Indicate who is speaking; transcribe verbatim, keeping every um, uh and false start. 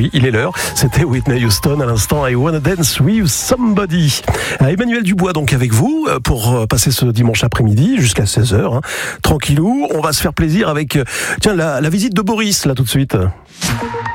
Speaker 1: oui, il est l'heure. C'était Whitney Houston à l'instant. I Wanna Dance With Somebody. Emmanuel Dubois donc avec vous pour passer ce dimanche après-midi jusqu'à seize heures. Hein. Tranquillou, on va se faire plaisir avec tiens la, la visite de Boris là tout de suite.